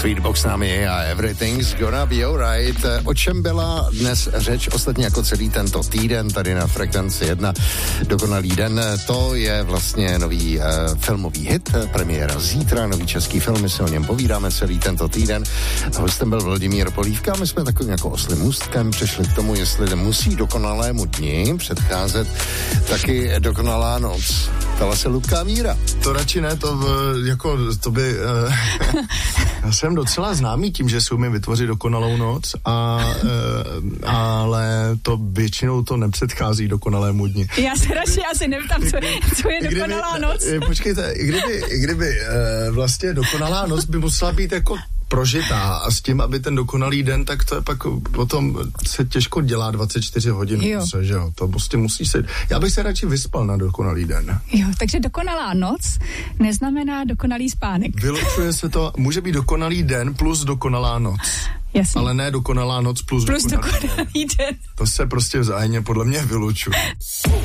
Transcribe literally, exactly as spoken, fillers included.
Sweetbox námi je a Everything's Gonna Be Alright. O čem byla dnes řeč, ostatně jako celý tento týden tady na Frekvenci jedna, Dokonalý den, to je vlastně nový uh, filmový hit, premiéra zítra, nový český film, my si o něm povídáme celý tento týden. Hostem byl Vladimír Polívka, my jsme takovým jako oslým můstkem přešli k tomu, jestli musí dokonalému dni předcházet taky dokonalá noc. Ptala se Lubka Míra. To radši ne, to jako, to by... Uh, já jsem docela známý tím, že si umím vytvořit dokonalou noc, a, uh, ale to většinou to nepředchází dokonalému dni. Já se radši asi neptám, co, co je dokonalá kdyby, noc. Počkejte, i kdyby, i kdyby uh, vlastně dokonalá noc by musela být jako prožitá a s tím, aby ten dokonalý den, tak to je pak potom se těžko dělá dvacet čtyři hodin, jo. Se, že jo, to prostě musí se, já bych se radši vyspal na dokonalý den. Jo, takže dokonalá noc neznamená dokonalý spánek. Vylučuje se to, může být dokonalý den plus dokonalá noc. Jasně. Ale ne dokonalá noc plus, plus dokonalý, dokonalý den. To se prostě vzájemně podle mě vylučuje.